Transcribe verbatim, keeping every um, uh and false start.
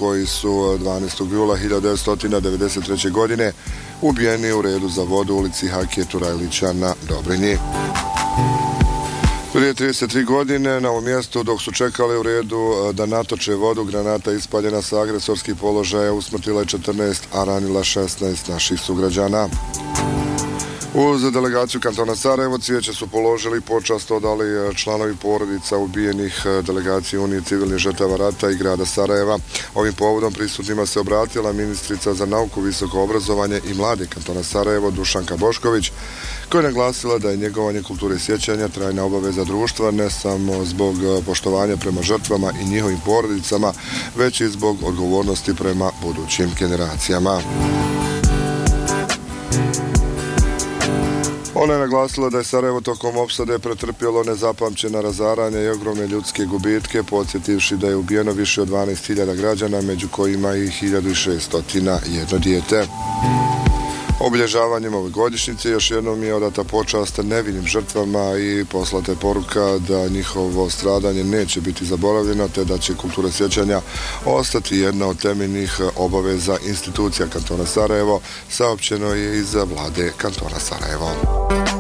koji su dvanaestog jula hiljadu devetsto devedeset treće. godine ubijeni u redu za vodu u ulici Hakije Turajlića na Dobrinji. Prije trideset tri godine na ovom mjestu, dok su čekali u redu da natoče vodu, granata ispaljena sa agresorskih položaja usmrtila je četrnaest, a ranila šesnaest naših sugrađana. Uz delegaciju kantona Sarajevo cvijeće su položili, počast odali članovi porodica ubijenih delegacije Unije civilnih žrtava rata i grada Sarajeva. Ovim povodom prisutnima se obratila ministrica za nauku, visoko obrazovanje i mlade kantona Sarajevo Dušanka Bošković, koja je naglasila da je njegovanje kulture sjećanja trajna obaveza društva, ne samo zbog poštovanja prema žrtvama i njihovim porodicama, već i zbog odgovornosti prema budućim generacijama. Ona je naglasila da je Sarajevo tokom opsade pretrpjelo nezapamćena razaranja i ogromne ljudske gubitke, podsjetivši da je ubijeno više od dvanaest hiljada građana, među kojima i hiljadu šesto jedno dijete. Obilježavanjem ove godišnjice još jednom je odata počast nevinim žrtvama i poslata je poruka da njihovo stradanje neće biti zaboravljeno, te da će kultura sjećanja ostati jedna od temeljnih obaveza institucija kantona Sarajevo, saopćeno je iz vlade kantona Sarajevo.